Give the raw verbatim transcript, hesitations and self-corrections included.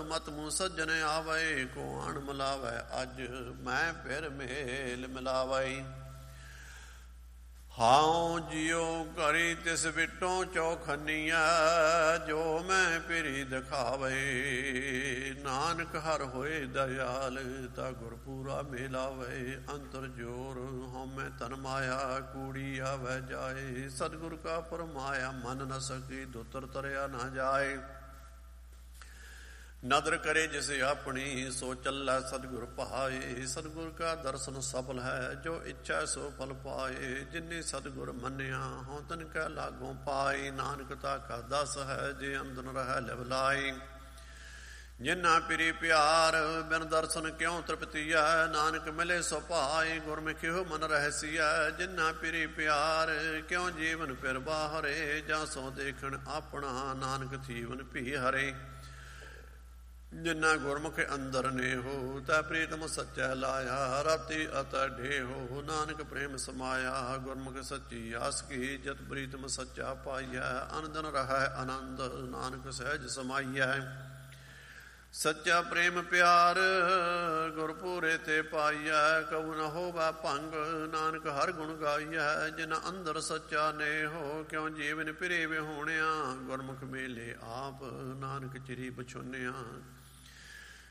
ਮਤ ਮੂੰਹ ਸੱਜਣ ਆਵੇ, ਕੋ ਆਣ ਮਿਲਾਵੇ ਅੱਜ ਮੈਂ ਫਿਰ ਮੇਲ ਮਿਲਾਵੇ। ਹਾਉ ਜਿਉ ਕਰੀ ਤਿਸ ਵਿਟੋਂ ਚੌਖਨੀਆ, ਜੋ ਮੈਂ ਪਿਰੀ ਦਿਖਾਵੇ। ਨਾਨਕ ਹਰ ਹੋਏ ਦਇਆਲ, ਤਾ ਗੁਰਪੂਰਾ ਮਿਲਾਵੇ। ਅੰਤਰ ਜੋਰ ਹਉਮੈ ਤਨ ਮਾਇਆ, ਕੂੜੀ ਆਵੈ ਜਾਏ। ਸਤਿਗੁਰ ਕਾ ਫਰਮਾਇਆ ਮਨ ਨ ਸਕੀ, ਦੁਤਰ ਤਰਿਆ ਨਾ ਜਾਏ। ਨਦਰ ਕਰੇ ਜਿਸ ਆਪਣੀ, ਸੋ ਚੱਲੈ ਸਤਿਗੁਰ ਭਾਏ। ਸਤਿਗੁਰ ਕਾ ਦਰਸ਼ਨ ਸਫਲ ਹੈ, ਜੋ ਇੱਛਾ ਸੋ ਫਲ ਪਾਏ। ਜਿਨੇ ਸਤਿਗੁਰ ਮੰਨਿਆ, ਹਉ ਤਨ ਕੈ ਲਾਗੋਂ ਪਾਏ। ਨਾਨਕ ਤਾ ਕਾ ਦਸ ਹੈ, ਜੇ ਅੰਦਨ ਰਹਿ ਲਿਵ ਲਾਏ। ਜਿਨਾ ਪਿਰੀ ਪਿਆਰ, ਬਿਨ ਦਰਸ਼ਨ ਕਿਉ ਤ੍ਰਿਪਤੀਐ। ਨਾਨਕ ਮਿਲੇ ਸੋ ਭਾਏ, ਗੁਰਮੁਖਿਓ ਮਨ ਰਹਿਸੀਐ। ਜਿਨਾ ਪਿਰੀ ਪਿਆਰ, ਕਿਉ ਜੀਵਨ ਫਿਰ ਬਾਹਰੇ। ਜਾਂ ਸੋ ਦੇਖਣ ਆਪਣਾ, ਨਾਨਕ ਥੀਵਨ ਭੀ ਹਰੇ। ਜਿਨਾ ਗੁਰਮੁਖ ਅੰਦਰ ਨੇਹੋ, ਤੈ ਪ੍ਰੀਤਮ ਸੱਚੈ ਲਾਇਆ। ਰਾਤੀ ਅਤ ਢੇਹੋ, ਨਾਨਕ ਪ੍ਰੇਮ ਸਮਾਇਆ। ਗੁਰਮੁਖ ਸੱਚੀ ਆਸ ਕੀ, ਜਤ ਪ੍ਰੀਤਮ ਸੱਚਾ ਪਾਈਐ। ਅਨ ਦਿਨ ਰਹੈ ਆਨੰਦ, ਨਾਨਕ ਸਹਿਜ ਸਮਾਈਐ। ਸੱਚਾ ਪ੍ਰੇਮ ਪਿਆਰ, ਗੁਰਪੂਰੇ ਤੇ ਪਾਈਐ। ਕਉ ਨ ਹੋਵੈ ਭੰਗ, ਨਾਨਕ ਹਰ ਗੁਣ ਗਾਈਐ। ਜਿਨਾ ਅੰਦਰ ਸੱਚਾ ਨੇਹੋ, ਕਿਉ ਜੀਵਨ ਪਿਰੇ ਵਿਹੋਣਿਆ। ਗੁਰਮੁਖ ਮੇਲੇ ਆਪ, ਨਾਨਕ ਚਿਰੀ ਪਛੁੰਨਿਆ।